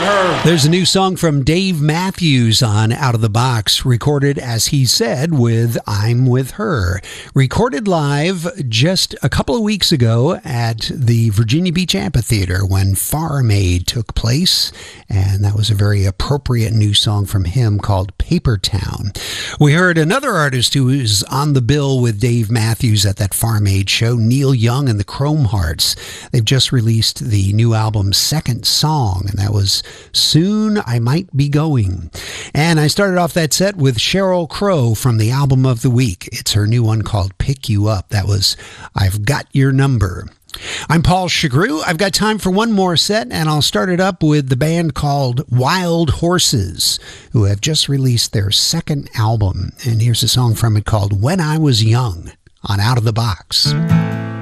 Her. There's a new song from Dave Matthews on Out of the Box, recorded, as he said, with I'm With Her. Recorded live just a couple of weeks ago at the Virginia Beach Amphitheater when Farm Aid took place, and that was a very appropriate new song from him called Paper Town. We heard another artist who was on the bill with Dave Matthews at that Farm Aid show, Neil Young and the Chrome Hearts. They've just released the new album's second song, and that was Soon I Might Be Going. And I started off that set with Sheryl Crow from the album of the week. It's her new one called Pick You Up. That was I've Got Your Number. I'm Paul Chagru. I've got time for one more set, and I'll start it up with the band called Wild Horses, who have just released their second album. And here's a song from it called When I Was Young on Out of the Box.